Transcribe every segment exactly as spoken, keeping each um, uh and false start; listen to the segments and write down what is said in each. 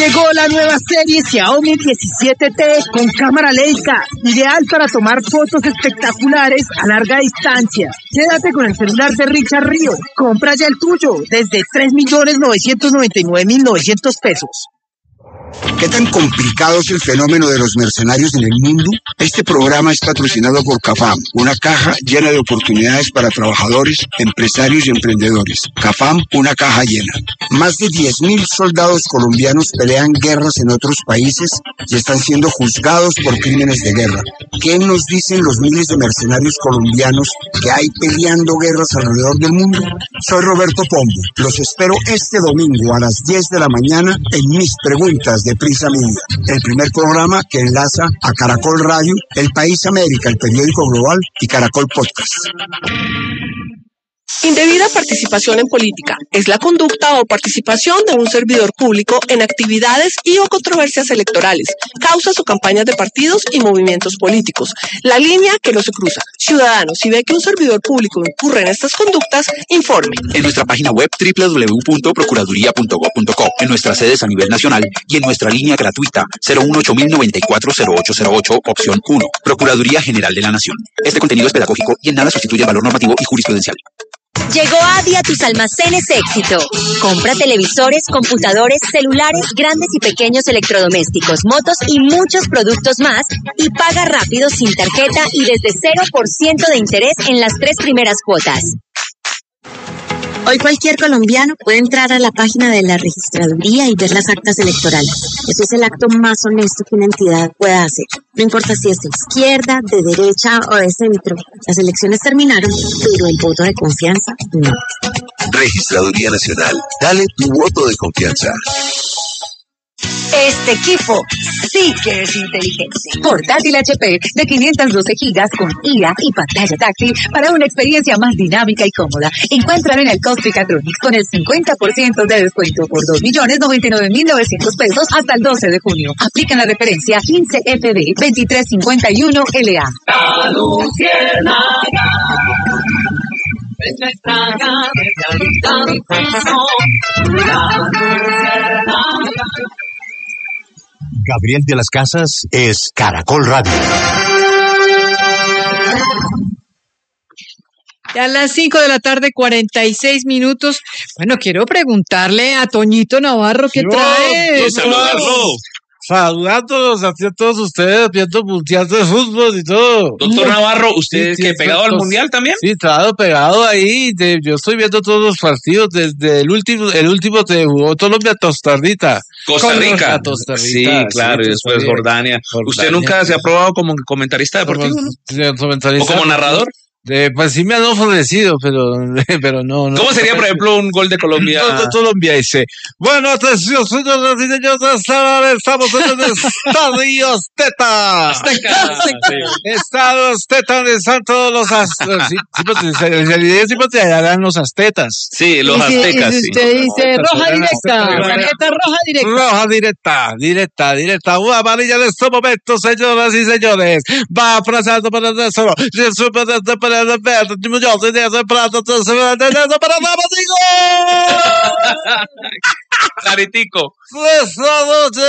Llegó la nueva serie Xiaomi diecisiete T con cámara Leica, ideal para tomar fotos espectaculares a larga distancia. Quédate con el celular de Richard Río. Compra ya el tuyo desde tres millones novecientos noventa y nueve mil novecientos pesos. ¿Qué tan complicado es el fenómeno de los mercenarios en el mundo? Este programa es patrocinado por CAFAM, una caja llena de oportunidades para trabajadores, empresarios y emprendedores. CAFAM, una caja llena. Más de diez mil soldados colombianos pelean guerras en otros países y están siendo juzgados por crímenes de guerra. ¿Qué nos dicen los miles de mercenarios colombianos que hay peleando guerras alrededor del mundo? Soy Roberto Pombo. Los espero este domingo a las diez de la mañana en Mis Preguntas de Prisa Media, el primer programa que enlaza a Caracol Radio, El País América, el periódico global y Caracol Podcast. Indebida participación en política es la conducta o participación de un servidor público en actividades y o controversias electorales, causas o campañas de partidos y movimientos políticos. La línea que no se cruza. Ciudadanos, si ve que un servidor público incurre en estas conductas, informe. En nuestra página web doble u doble u doble u punto procuraduría punto gob punto co, en nuestras sedes a nivel nacional y en nuestra línea gratuita cero uno ocho mil noventa y cuatro cero ocho cero ocho, opción uno. Procuraduría General de la Nación. Este contenido es pedagógico y en nada sustituye el valor normativo y jurisprudencial. Llegó Adi a tus almacenes Éxito. Compra televisores, computadores, celulares, grandes y pequeños electrodomésticos, motos y muchos productos más y paga rápido sin tarjeta y desde cero por ciento de interés en las tres primeras cuotas. Hoy cualquier colombiano puede entrar a la página de la registraduría y ver las actas electorales. Eso es el acto más honesto que una entidad pueda hacer. No importa si es de izquierda, de derecha o de centro. Las elecciones terminaron, pero el voto de confianza no. Registraduría Nacional. Dale tu voto de confianza. Este equipo sí que es inteligente. Portátil H P de quinientos doce gigas con I A y pantalla táctil para una experiencia más dinámica y cómoda. Encuéntralo en el Cost Mechatronics con el cincuenta por ciento de descuento por dos millones noventa y nueve mil novecientos pesos hasta el doce de junio. Aplican la referencia quince F B veintitrés cincuenta y uno L A. La luciérnaga es nuestra gana de realidad y pasión. La luciérnaga. Gabriel de las Casas es Caracol Radio. Ya a las cinco de la tarde, cuarenta y seis minutos. Bueno, quiero preguntarle a Toñito Navarro qué no, trae. No, saludarlo. Saludándolos a todos ustedes, viendo mundial de fútbol y todo. Doctor Navarro, ¿usted sí, que sí, pegado al mundial también? Sí, claro, pegado ahí. De, yo estoy viendo todos los partidos desde el último, el último de jugó Colombia, Costa Rica. Costa Rica. Costa Rica. Sí, claro, sí, y después Jordania. Jordania. ¿Usted nunca se ha probado como comentarista deportivo, no? Sí, comentarista. ¿O como narrador? De, pues sí me han ofrecido, pero, pero no, no. ¿Cómo sería, por ejemplo, un gol de Colombia? No, Colombia dice, bueno, atención, señores y señores, estamos en el Estadio Azteca. Azteca. Estadio Azteca, donde están todos los aztecas. Sí, sí, pues, en realidad sí, pues, eran los aztecas. Sí, los aztecas. Y si usted dice roja directa, tarjeta roja directa. Roja directa, directa, directa. Una amarilla en estos momentos, señoras y señores. Va frazando para el solo. Para el verde, yo soy de ese plato, se me da eso para nada, digo. Claritico. Esa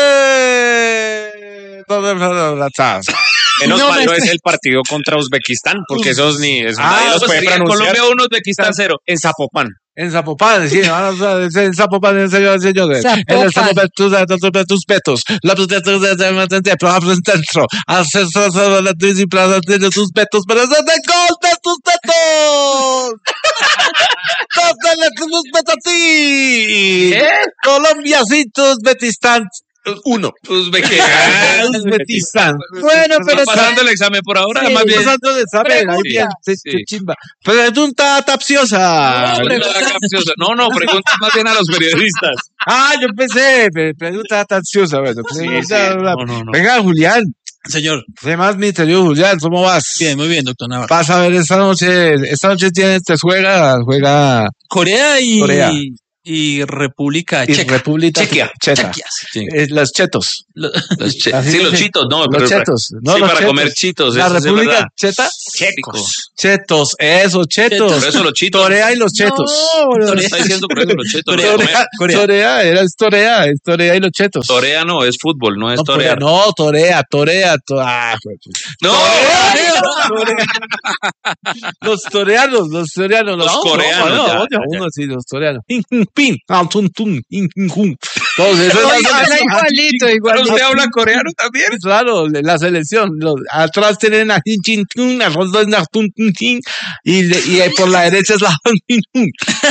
noche. Menos no, mal no es el partido contra Uzbekistán, porque esos ni eso ah, nadie los pues puede sí, pronunciar. Colombia uno, Uzbekistán cero. En Zapopan. En Zapopan, sí, en Zapopan, en serio, señores. En el Zapopan, tus petos. La protesta de dentro. Haces la disciplina de tus petos, pero es de gol de tus petos. ¡Dale tus petos a ti! Colombia sin Uzbekistán. Uno. Uzbekistán. Uzbekistán. Bueno, pero está pasando el examen por ahora, sí, más bien. pasando el examen, ahí bien. Sí, sí. Chimba. Pregunta capciosa. No, pregunta capciosa. No, no, pregunta más bien a los periodistas. Ah, yo pensé, pregunta capciosa. Bueno, pues, sí, sí, sí. No, no, no. Venga, Julián. Señor. Además, mi querido Julián, ¿cómo vas? Bien, muy bien, doctor Navarro. Vas a ver esta noche, esta noche tiene, te juega, juega Corea y Corea. y República Y Checa. República Chequia. Cheta. Chequia, Sí. Eh, los chetos. Lo- Los che- Así sí, los que- chitos, no. los pero- chetos. No, sí, los para chetos. comer chitos. La eso sí es República verdad. Cheta. Checos. Chetos, eso, chetos. Por eso los chitos. Torea y los chetos. No, Lo los- está diciendo por eso los chetos. Torea, no comer. Torea, Corea. Torea, era es Torea, es Torea y los chetos. Torea no, es fútbol, no es No, torear. no, Torea, Torea, to- ah, jue- No, Torea. Los toreanos, los toreanos, Los no, coreanos, no, ya, no, ya, uno sí, los toreanos. Pin, ah, tum, tum, in, in, jum. Todos esos Oye, la habla selección. igualito, pero igualito. usted habla coreano también. Claro, la selección. Los, atrás tienen a Jin Chin Tun, a Rondon a Tun Tun Tin, y, de- y ahí por la derecha es la Han Tin Tun.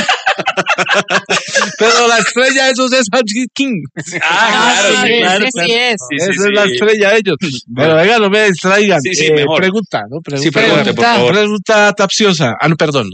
Pero la estrella de esos es Han Tin King. Ah, claro, sí, sí, claro. ese sí es. Sí, Esa sí, es la sí. estrella de ellos. Pero venga, no me distraigan. Sí, sí, Eh, mejor. Pregunta, ¿no? Pregunta, Sí, pregunte, por favor. Pregunta capciosa. Ah, no, perdón.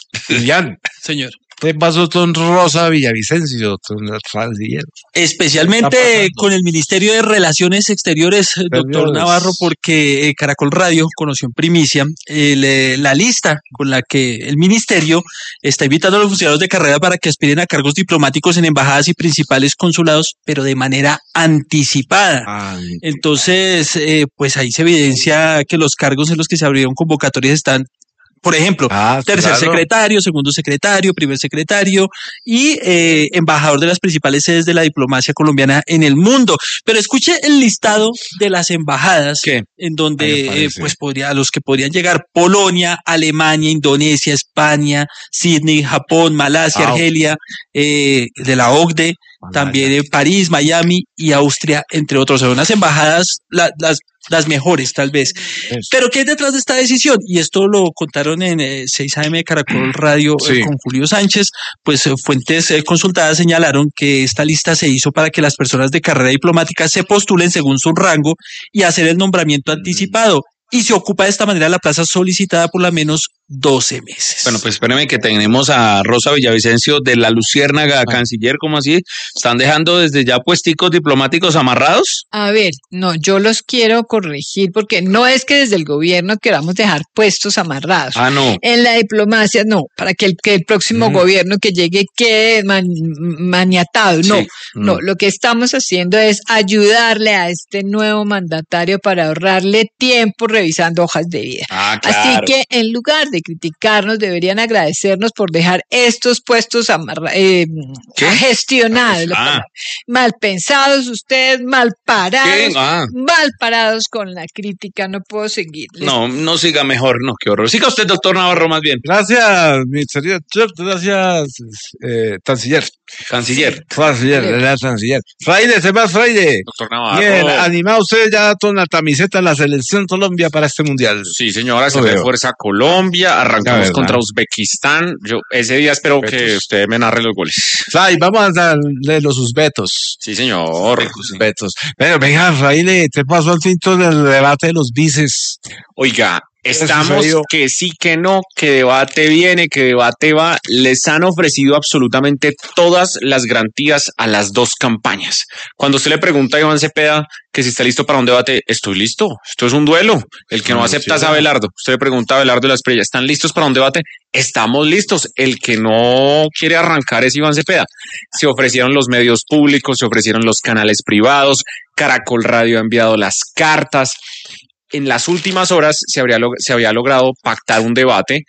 Jan, Señor. ¿qué pasó con Rosa Villavicencio, con la canciller? Especialmente con el Ministerio de Relaciones Exteriores, eh, doctor Exteriores. Navarro, porque eh, Caracol Radio conoció en primicia el, eh, la lista con la que el ministerio está invitando a los funcionarios de carrera para que aspiren a cargos diplomáticos en embajadas y principales consulados, pero de manera anticipada. Entonces, eh, pues ahí se evidencia que los cargos en los que se abrieron convocatorias están, por ejemplo, Ah, tercer claro. secretario, segundo secretario, primer secretario y eh, embajador de las principales sedes de la diplomacia colombiana en el mundo. Pero escuche el listado de las embajadas ¿Qué? en Ahí donde aparece. eh, pues podría, a los que podrían llegar: Polonia, Alemania, Indonesia, España, Sydney, Japón, Malasia, Ah, Argelia, eh, de la O C D E, también eh, París, Miami y Austria, entre otros. Son unas embajadas, la- las las mejores tal vez. Pero ¿qué hay detrás de esta decisión? Y esto lo contaron en eh, seis A M de Caracol Radio eh, Sí. con Julio Sánchez. Pues eh, fuentes eh, consultadas señalaron que esta lista se hizo para que las personas de carrera diplomática se postulen según su rango y hacer el nombramiento anticipado. Y se ocupa de esta manera la plaza solicitada por lo menos doce meses. Bueno, pues espéreme que tenemos a Rosa Villavicencio de la Luciérnaga, canciller, ¿cómo así? ¿Están dejando desde ya puesticos diplomáticos amarrados? A ver, no, yo los quiero corregir porque no es que desde el gobierno queramos dejar puestos amarrados. Ah, no. En la diplomacia, no, para que el, que el próximo Mm. gobierno que llegue quede man- maniatado. No, Sí. no, Mm. lo que estamos haciendo es ayudarle a este nuevo mandatario para ahorrarle tiempo revisando hojas de vida. Ah, Así que en lugar de criticarnos, deberían agradecernos por dejar estos puestos amarra- eh, ¿Qué? gestionados. la Ah. palabra. Mal pensados ustedes, mal parados, ¿Qué? Ah. mal parados con la crítica. No puedo seguir. No, no siga mejor, no, qué horror. Siga usted, doctor Navarro, más bien. Gracias, mi señor Chuck, gracias, eh, canciller. Canciller. Canciller, la canciller. Fraile, se va Fraile. Doctor Navarro. Bien, animado usted ya con la camiseta de la selección Colombia para este mundial. Sí, señora, se Lo veo. refuerza Colombia, La arrancamos verdad. contra Uzbekistán. Yo ese día espero que Betos. usted me narre los goles. Fray, vamos a darle los uzbetos. Sí, señor. Uzbetos. Pero venga, Fraile, te pasó al fin todo el debate de los vices. Oiga, ¿Qué estamos sucedió? que sí, que no, que debate viene, que debate va. Les han ofrecido absolutamente todas las garantías a las dos campañas. Cuando usted le pregunta a Iván Cepeda que si está listo para un debate, estoy listo. Esto es un duelo. El que no Ah, acepta sí. es Abelardo. Usted le pregunta a Abelardo de la Espriella, ¿están listos para un debate? Estamos listos. El que no quiere arrancar es Iván Cepeda. Se ofrecieron los medios públicos, se ofrecieron los canales privados. Caracol Radio ha enviado las cartas. En las últimas horas se, habría log- se había logrado pactar un debate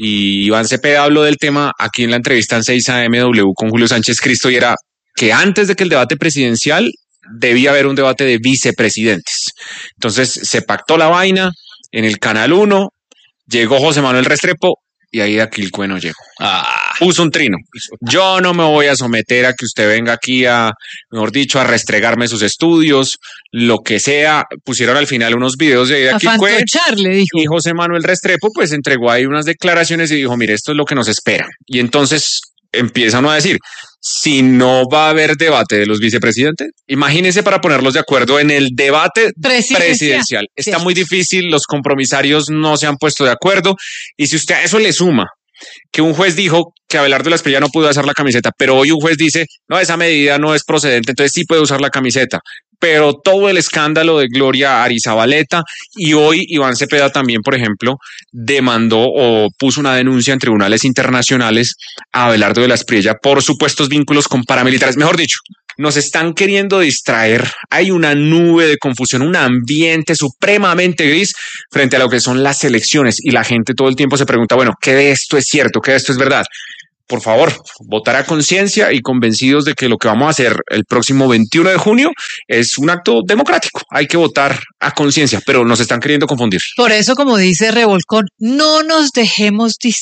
y Iván Cepeda habló del tema aquí en la entrevista en seis A M W con Julio Sánchez Cristo y era que antes de que el debate presidencial debía haber un debate de vicepresidentes. Entonces se pactó la vaina en el Canal uno, llegó José Manuel Restrepo y ahí Aquilcue no llegó. Puso un trino. Yo no me voy a someter a que usted venga aquí a, mejor dicho, a restregarme sus estudios, lo que sea. Pusieron al final unos videos de A Aquilcue. fantochar, le dijo. Y José Manuel Restrepo pues entregó ahí unas declaraciones y dijo, mire, esto es lo que nos espera. Y entonces empiezan a decir, si no va a haber debate de los vicepresidentes, imagínense para ponerlos de acuerdo en el debate Presidencial. presidencial. Está Cierto. muy difícil, los compromisarios no se han puesto de acuerdo. Y si usted a eso le suma que un juez dijo que Abelardo de la Espriella no pudo usar la camiseta, pero hoy un juez dice, no, esa medida no es procedente, entonces sí puede usar la camiseta. pero todo el escándalo de Gloria Arizabaleta, y hoy Iván Cepeda también, por ejemplo, demandó o puso una denuncia en tribunales internacionales a Abelardo de la Espriella por supuestos vínculos con paramilitares. Mejor dicho, nos están queriendo distraer. Hay una nube de confusión, un ambiente supremamente gris frente a lo que son las elecciones, y la gente todo el tiempo se pregunta, bueno, ¿qué de esto es cierto? ¿Qué de esto es verdad? Por favor, votar a conciencia y convencidos de que lo que vamos a hacer el próximo veintiuno de junio es un acto democrático. Hay que votar a conciencia, pero nos están queriendo confundir. Por eso, como dice Revolcón, no nos dejemos distraer.